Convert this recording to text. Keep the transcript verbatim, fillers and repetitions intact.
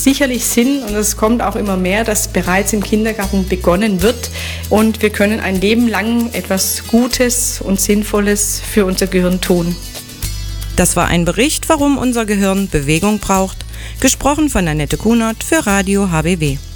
sicherlich Sinn und es kommt auch immer mehr, dass bereits im Kindergarten begonnen wird und wir können ein Leben lang etwas Gutes und Sinnvolles für unser Gehirn tun. Das war ein Bericht, warum unser Gehirn Bewegung braucht, gesprochen von Annette Kunert für Radio H B W.